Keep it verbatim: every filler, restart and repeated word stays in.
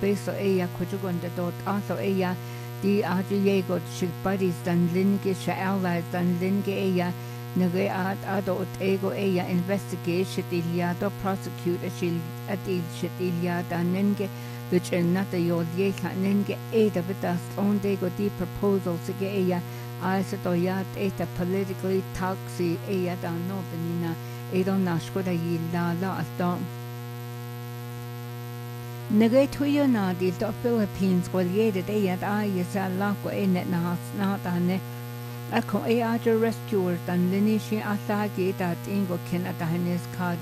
beso ella kujugonda dot also ella di ajo shil buddies dan linge sha allies dan linge ella nage at ado ego ella investigation iliado prosecute shil adil shit iliada nenge which in not the yod yeka nenge eda vitas on dego di proposals ge ella as to yat eta politically toxic ella dan no benina edo nashkoda yilla la aston Nagay tuyo na dito Philippines kwaliyede ayat ayat sa lako enet na hasnatane ako ay ajo rescuer tan linishi asagi dat ingo kin atahanes kad